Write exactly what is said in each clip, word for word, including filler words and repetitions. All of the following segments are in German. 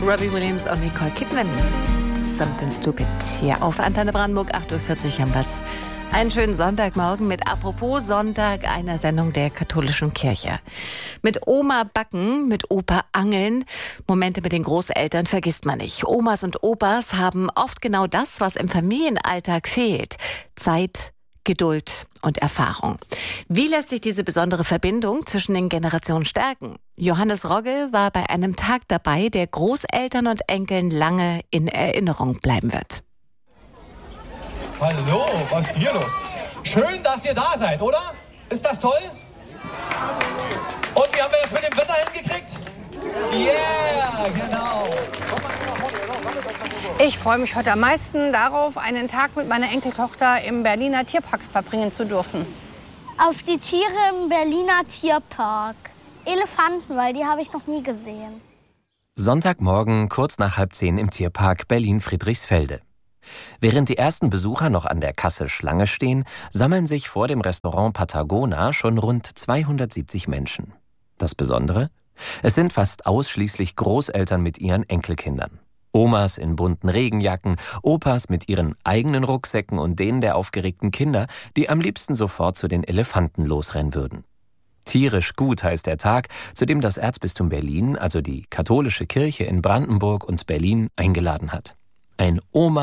Robbie Williams und Nicole Kidman. Something Stupid. Hier auf Antenne Brandenburg, acht Uhr vierzig haben wir's. Einen schönen Sonntagmorgen mit Apropos Sonntag, einer Sendung der katholischen Kirche. Mit Oma backen, mit Opa angeln. Momente mit den Großeltern vergisst man nicht. Omas und Opas haben oft genau das, was im Familienalltag fehlt. Zeit, Geduld und Erfahrung. Wie lässt sich diese besondere Verbindung zwischen den Generationen stärken? Johannes Rogge war bei einem Tag dabei, der Großeltern und Enkeln lange in Erinnerung bleiben wird. Hallo, was ist hier los? Schön, dass ihr da seid, oder? Ist das toll? Und wie haben wir das mit dem Wetter hingekriegt? Yeah, genau. Ich freue mich heute am meisten darauf, einen Tag mit meiner Enkeltochter im Berliner Tierpark verbringen zu dürfen. Auf die Tiere im Berliner Tierpark. Elefanten, weil die habe ich noch nie gesehen. Sonntagmorgen kurz nach halb zehn im Tierpark Berlin-Friedrichsfelde. Während die ersten Besucher noch an der Kasse Schlange stehen, sammeln sich vor dem Restaurant Patagona schon rund zweihundertsiebzig Menschen. Das Besondere? Es sind fast ausschließlich Großeltern mit ihren Enkelkindern. Omas in bunten Regenjacken, Opas mit ihren eigenen Rucksäcken und denen der aufgeregten Kinder, die am liebsten sofort zu den Elefanten losrennen würden. Tierisch gut heißt der Tag, zu dem das Erzbistum Berlin, also die katholische Kirche in Brandenburg und Berlin, eingeladen hat. Ein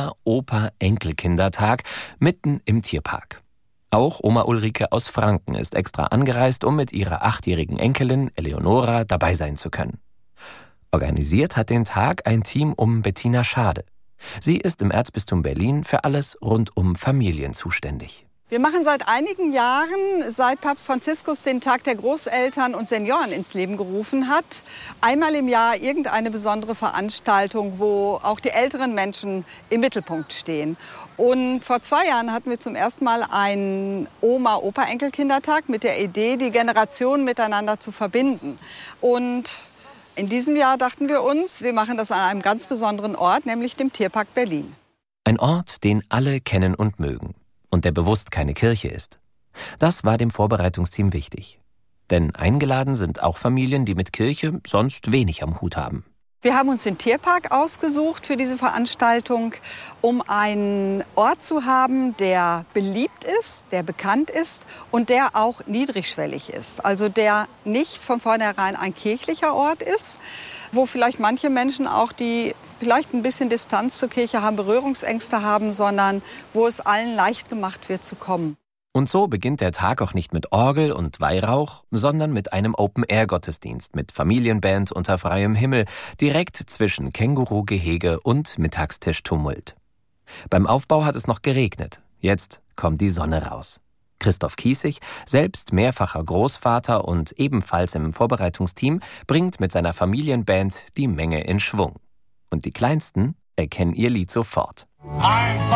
Oma-Opa-Enkelkindertag mitten im Tierpark. Auch Oma Ulrike aus Franken ist extra angereist, um mit ihrer achtjährigen Enkelin Eleonora dabei sein zu können. Organisiert hat den Tag ein Team um Bettina Schade. Sie ist im Erzbistum Berlin für alles rund um Familien zuständig. Wir machen seit einigen Jahren, seit Papst Franziskus den Tag der Großeltern und Senioren ins Leben gerufen hat, einmal im Jahr irgendeine besondere Veranstaltung, wo auch die älteren Menschen im Mittelpunkt stehen. Und vor zwei Jahren hatten wir zum ersten Mal einen Oma-Opa-Enkelkindertag mit der Idee, die Generationen miteinander zu verbinden. Und in diesem Jahr dachten wir uns, wir machen das an einem ganz besonderen Ort, nämlich dem Tierpark Berlin. Ein Ort, den alle kennen und mögen. Und der bewusst keine Kirche ist. Das war dem Vorbereitungsteam wichtig. Denn eingeladen sind auch Familien, die mit Kirche sonst wenig am Hut haben. Wir haben uns den Tierpark ausgesucht für diese Veranstaltung, um einen Ort zu haben, der beliebt ist, der bekannt ist und der auch niedrigschwellig ist. Also der nicht von vornherein ein kirchlicher Ort ist, wo vielleicht manche Menschen auch, die vielleicht ein bisschen Distanz zur Kirche haben, Berührungsängste haben, sondern wo es allen leicht gemacht wird zu kommen. Und so beginnt der Tag auch nicht mit Orgel und Weihrauch, sondern mit einem Open-Air-Gottesdienst mit Familienband unter freiem Himmel, direkt zwischen Känguru-Gehege und Mittagstisch-Tumult. Beim Aufbau hat es noch geregnet. Jetzt kommt die Sonne raus. Christoph Kiesig, selbst mehrfacher Großvater und ebenfalls im Vorbereitungsteam, bringt mit seiner Familienband die Menge in Schwung. Und die Kleinsten erkennen ihr Lied sofort.